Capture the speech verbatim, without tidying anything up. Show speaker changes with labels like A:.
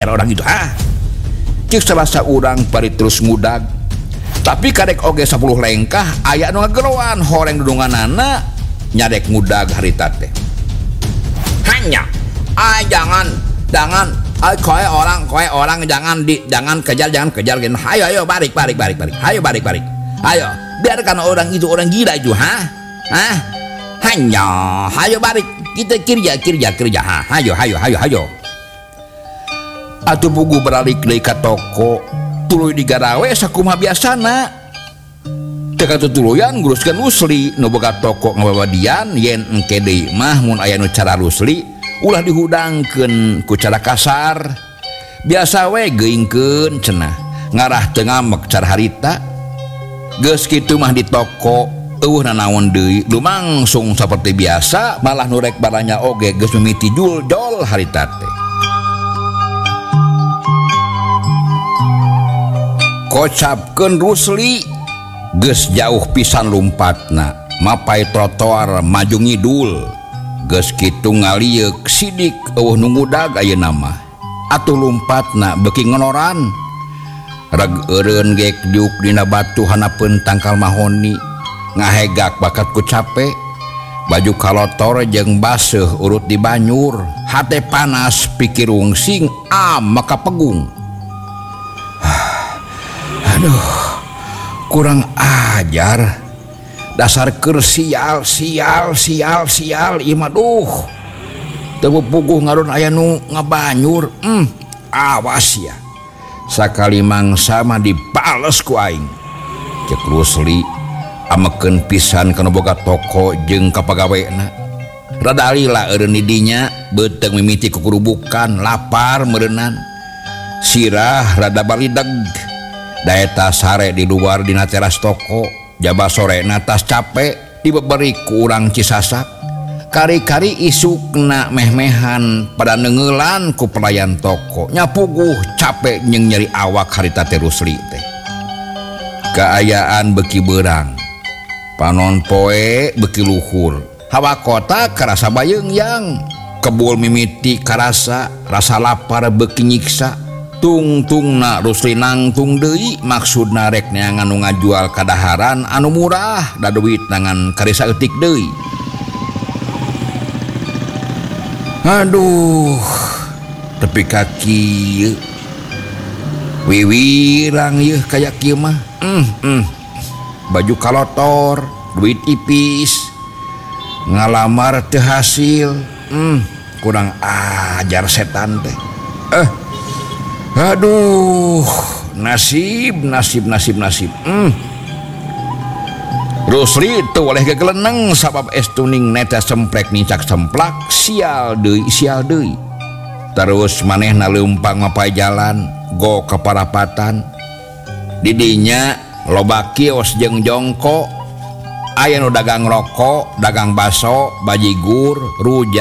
A: orang itu ah cik selasa urang pari terus mudag tapi kadek oge sepuluh lengkah aya nu ngageroan horeng dudunganana nyadek mudag harita teh hanya ah jangan jangan ay koe orang koe orang jangan di jangan kejar jangan kejar gitu ayo ayo balik balik balik balik ayo balik balik ayo biarkan orang itu orang gila itu ha ah hanya ayo balik kita kerja kerja kerja ha ayo ayo ayo ayo atuh buku beralik deui ka toko tuluy digarawe sakumaha biasana teka tutuluyan nguruskeun Rusli nu boga toko ngababadian yen engke deui mah mun aya nu cara Rusli ulah dihudangkeun ku cara kasar biasa we geuingkeun cenah ngarah teu ngamek cara harita geus kitu mah di toko eueuh nanaon deui lumangsung saperti biasa malah nu rek baranya oge geus mimiti juldol harita teh kocapkeun Rusli geus jauh pisan lumpatna mapai trotoar maju ngidul geus kitu ngalieuk sidik eueuh nu ngudag ayeuna mah atuh lumpatna beuki ngonoran reg eureun geek diuk dina batu hanapeun tangkal mahoni ngahegak bakat ku capek baju kalotor jeung baseuh urut di banyur hate panas pikir wungsing ah maka pegung aduh kurang ajar dasar keur sial sial sial sial ieu mah duh teu puguh ngarun aya nu ngabanyur hmm awas ya sakali mangsa mah dibales ku aing cek Rusli amekeun pisan kana boga toko jeung ka pagawena rada alila eureun di dinya beuteung mimiti kukurubukan lapar meureunnan sirah rada balideg daeta sare di luar dina teras toko jaba sorena tas capek dibeberi ku urang Cisasak kari-kari isukna meh-mehan pada neungelan ku pelayan toko nyapuguh capek jeung nyeri awak harita teh Rusli teh kaayaan beuki beurang panon poe beuki luhur hawa kota karasa bayeungyang kebul mimiti karasa rasa lapar beuki nyiksa tung-tungna Rusli nangtung deui maksudna rek neangan nu ngajual kadaharan anu murah da duit nangan karisa eutik deui aduh tepi kaki ieu wiwirang ieu kaya kieu mah mm, mm. baju kalotor duit ipis ngalamar teu hasil mm. kurang ajar setan teh eh aduh nasib nasib nasib nasib hmm. Rusli teu oleh kegeleneng sabab estuning neta semprek nicak semplak sial deui sial deui terus manehna leumpang mapai jalan go ka parapatan di dinya loba kios jeung jongko aya nu dagang rokok dagang baso bajigur rujak